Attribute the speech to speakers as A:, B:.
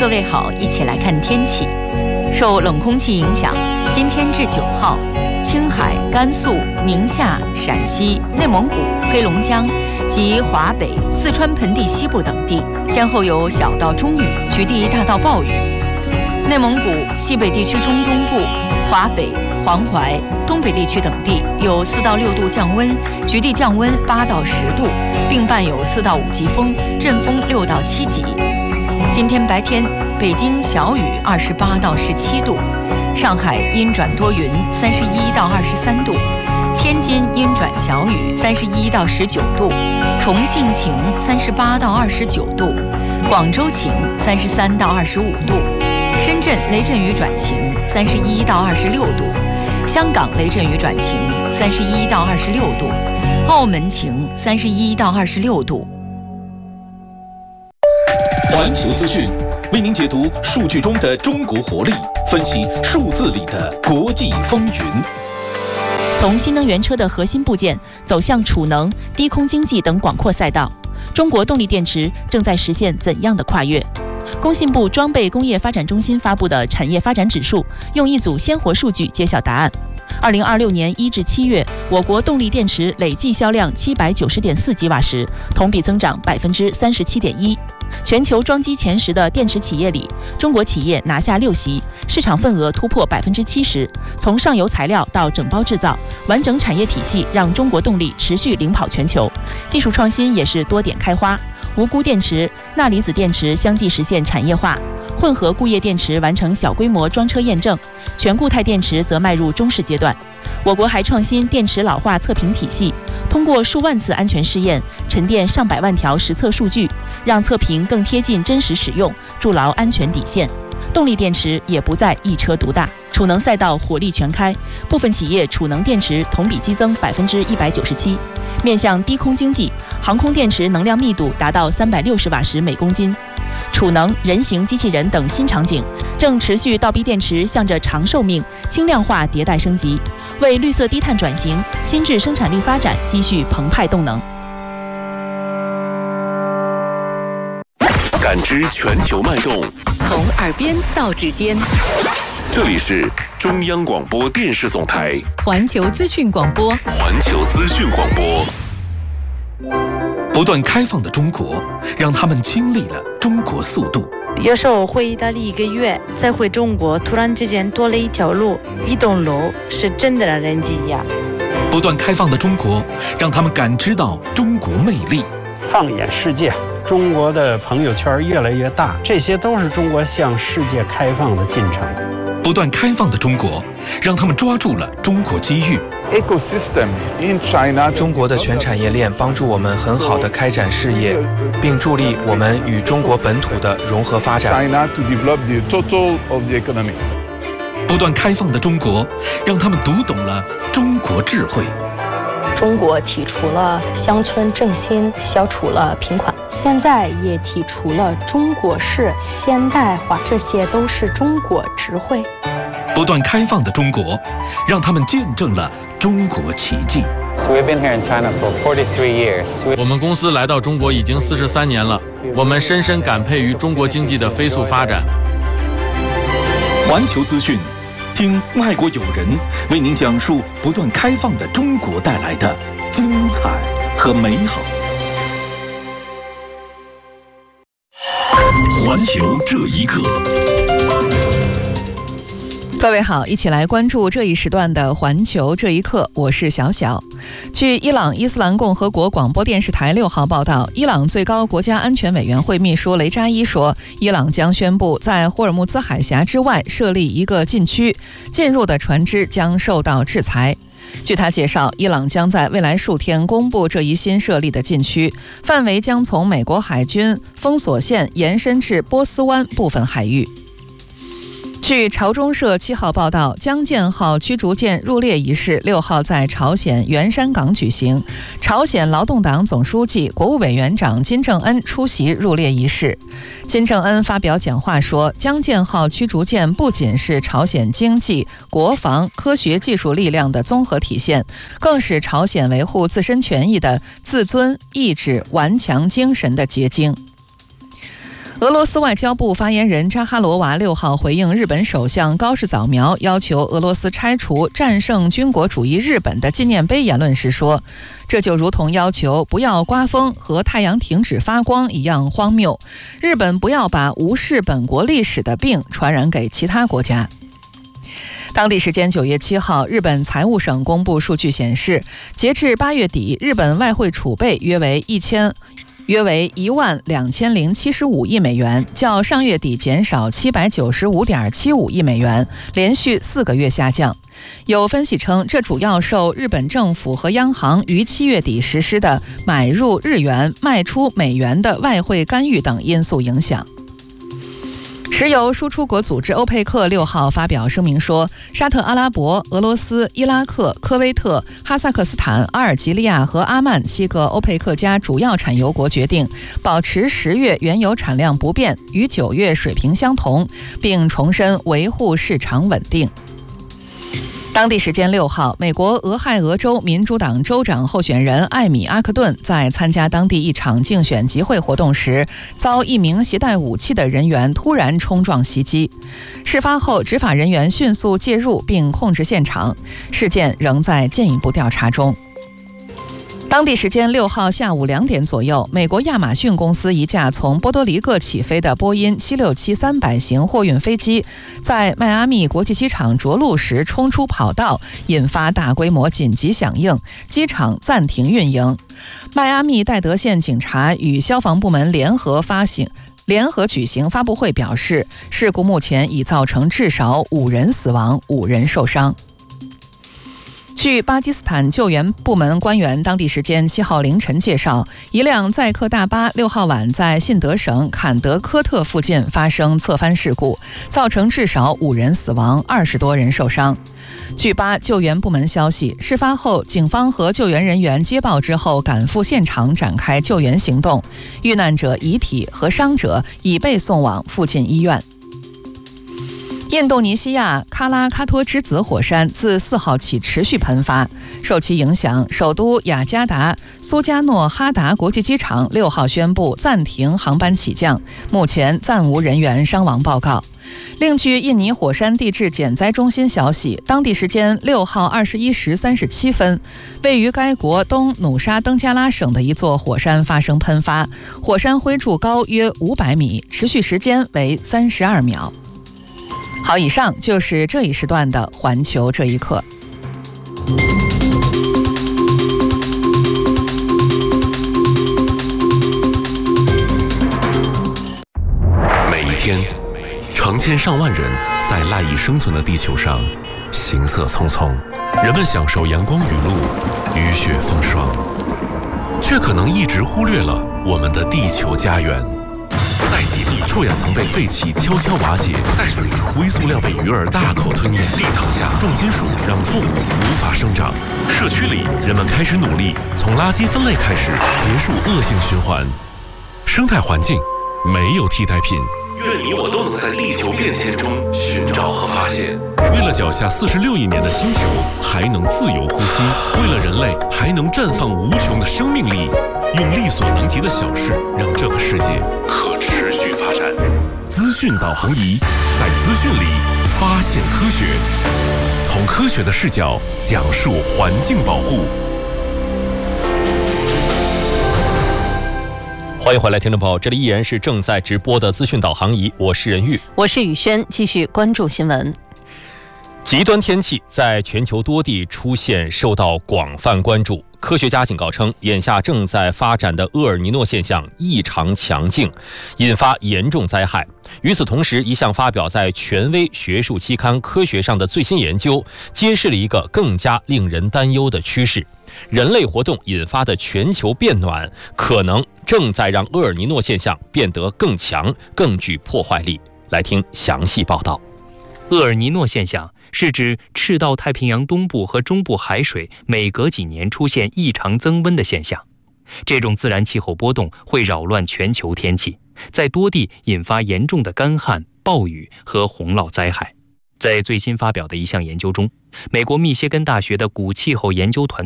A: 各位好，一起来看天气。受冷空气影响，今天至9号，青海、甘肃、宁夏、陕西、内蒙古、黑龙江及华北、四川盆地西部等地先后有小到中雨，局地大到暴雨。内蒙古、西北地区中东部、华北、黄淮、东北地区等地有4到6度降温，局地降温8到10度，并伴有4到5级风，阵风6到7级。今天白天，北京小雨28到17度，上海阴转多云31到23度，天津阴转小雨31到19度，重庆晴38到29度，广州晴33到25度，深圳雷阵雨转晴31到26度，香港雷阵雨转晴31到26度，澳门晴31到26度。
B: 环球资讯为您解读数据中的中国活力，分析数字里的国际风云。
C: 从新能源车的核心部件走向储能、低空经济等广阔赛道，中国动力电池正在实现怎样的跨越？工信部装备工业发展中心发布的产业发展指数，用一组鲜活数据揭晓答案。2026年1至7月，我国动力电池累计销量790.4吉瓦时，同比增长37.1%。全球装机前10的电池企业里，中国企业拿下6席，市场份额突破70%。从上游材料到整包制造，完整产业体系让中国动力持续领跑全球。技术创新也是多点开花，无钴电池、钠离子电池相继实现产业化，混合钴液电池完成小规模装车验证，全固态电池则迈入中试阶段。我国还创新电池老化测评体系，通过数万次安全试验，沉淀上百万条实测数据，让测评更贴近真实使用，筑牢安全底线。动力电池也不再一车独大，储能赛道火力全开，部分企业储能电池同比激增197%。面向低空经济，航空电池能量密度达到360瓦时每公斤。储能、人形机器人等新场景正持续倒逼电池向着长寿命、轻量化迭代升级，为绿色低碳转型、新质生产力发展积蓄澎湃动能。
B: 感知全球脉动，
D: 从耳边到指尖。
B: 这里是中央广播电视总台
D: 环球资讯广播。
B: 环球资讯广播。不断开放的中国，让他们经历了中国速度。
E: 有时候回意大利1个月，再回中国，突然之间多了一条路、一栋楼，是真的让人惊讶。
B: 不断开放的中国，让他们感知到中国魅力。
F: 放眼世界，中国的朋友圈越来越大，这些都是中国向世界开放的进程。
B: 不断开放的中国，让他们抓住了中国机遇。
G: 中国的全产业链帮助我们很好地开展事业，并助力我们与中国本土的融合发展。
B: 不断开放的中国，让他们读懂了中国智慧。
H: 中国提出了乡村振兴，消除了贫困，现在也提出了中国式现代化，这些都是中国智慧。
B: 不断开放的中国，让他们见证了中国奇迹。
I: 我们公司来到中国已经43年了，我们深深感佩于中国经济的飞速发展。
B: 环球资讯，听外国友人为您讲述不断开放的中国带来的精彩和美好。环球这一刻。
C: 各位好，一起来关注这一时段的环球这一刻，我是小小。据伊朗伊斯兰共和国广播电视台6号报道，伊朗最高国家安全委员会秘书雷扎伊说，伊朗将宣布在霍尔木兹海峡之外设立一个禁区，进入的船只将受到制裁。据他介绍，伊朗将在未来数天公布这一新设立的禁区，范围将从美国海军封锁线延伸至波斯湾部分海域。据朝中社7号报道，江建号驱逐舰入列仪式6号在朝鲜元山港举行，朝鲜劳动党总书记、国务委员长金正恩出席入列仪式。金正恩发表讲话说，江建号驱逐舰不仅是朝鲜经济、国防、科学技术力量的综合体现，更是朝鲜维护自身权益的自尊、意志、顽强精神的结晶。
J: 俄罗斯外交部发言人扎哈罗娃6号回应日本首相高市早苗要求俄罗斯拆除战胜军国主义日本的纪念碑言论时说，这就如同要求不要刮风和太阳停止发光一样荒谬。日本不要把无视本国历史的病传染给其他国家。当地时间9月7号，日本财务省公布数据显示，截至8月底，日本外汇储备约为12075亿美元，较上月底减少795.75亿美元，连续4个月下降。有分析称，这主要受日本政府和央行于7月底实施的买入日元、卖出美元的外汇干预等因素影响。石油输出国组织欧佩克6号发表声明说，沙特阿拉伯、俄罗斯、伊拉克、科威特、哈萨克斯坦、阿尔及利亚和阿曼7个欧佩克加主要产油国决定保持10月原油产量不变，与9月水平相同，并重申维护市场稳定。当地时间6号，美国俄亥俄州民主党州长候选人艾米·阿克顿在参加当地一场竞选集会活动时，遭一名携带武器的人员突然冲撞袭击。事发后，执法人员迅速介入并控制现场，事件仍在进一步调查中。当地时间6号下午2点左右，美国亚马逊公司一架从波多黎各起飞的波音767-300型货运飞机，在迈阿密国际机场着陆时冲出跑道，引发大规模紧急响应，机场暂停运营。迈阿密戴德县警察与消防部门联合举行发布会，表示事故目前已造成至少5人死亡、5人受伤。据巴基斯坦救援部门官员当地时间7号凌晨介绍，一辆载客大巴6号晚在信德省坎德科特附近发生侧翻事故，造成至少5人死亡、20多人受伤。据巴救援部门消息，事发后警方和救援人员接报之后赶赴现场展开救援行动，遇难者遗体和伤者已被送往附近医院。印度尼西亚喀拉喀托之子火山自4号起持续喷发，受其影响，首都雅加达苏加诺哈达国际机场6号宣布暂停航班起降，目前暂无人员伤亡报告。另据印尼火山地质减灾中心消息，当地时间6号21时37分，位于该国东努沙登加拉省的一座火山发生喷发，火山灰柱高约500米，持续时间为32秒。好，以上就是这一时段的环球这一刻。
K: 每一天，成千上万人在赖以生存的地球上行色匆匆，人们享受阳光雨露、雨雪风霜，却可能一直忽略了我们的地球家园。在极地，臭氧层被废气悄悄瓦解；在水中，微塑料被鱼儿大口吞咽；地层下，重金属让作物无法生长。社区里，人们开始努力从垃圾分类开始，结束恶性循环。生态环境没有替代品。愿你我都能在地球变迁中寻找和发现。为了脚下46亿年的星球还能自由呼吸，为了人类还能绽放无穷的生命力，用力所能及的小事让这个世界可持续发展。资讯导航仪，在资讯里发现科学，从科学的视角讲述环境保护。
L: 欢迎回来，听众朋友，这里依然是正在直播的资讯导航仪，我是任玉，
D: 我是宇轩，继续关注新闻。
L: 极端天气在全球多地出现，受到广泛关注。科学家警告称，眼下正在发展的厄尔尼诺现象异常强劲，引发严重灾害。与此同时，一项发表在权威学术期刊《科学》上的最新研究，揭示了一个更加令人担忧的趋势：人类活动引发的全球变暖，可能正在让厄尔尼诺现象变得更强、更具破坏力。来听详细报道。
M: 厄尔尼诺现象是指赤道太平洋东部和中部海水每隔几年出现异常增温的现象。这种自然气候波动会扰乱全球天气，在多地引发严重的干旱、暴雨和洪涝灾害。在最新发表的一项研究中，美国密歇根大学的古气候研究团